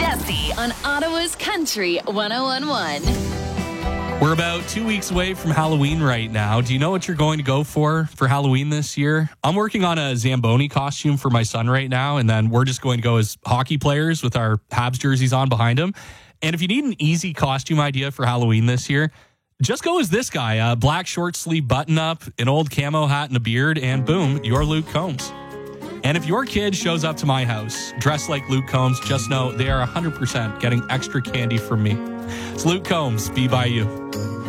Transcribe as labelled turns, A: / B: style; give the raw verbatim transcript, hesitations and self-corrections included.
A: Jesse on Ottawa's Country one oh one point one.
B: We're about two weeks away from Halloween right now. Do you know what you're going to go for for Halloween this year? I'm working on a Zamboni costume for my son right now, and then we're just going to go as hockey players with our Habs jerseys on behind him. And if you need an easy costume idea for Halloween this year, just go as this guy. A black short sleeve button up, an old camo hat and a beard, and boom, you're Luke Combs. And if your kid shows up to my house dressed like Luke Combs, just know they are one hundred percent getting extra candy from me. It's Luke Combs, Be By You.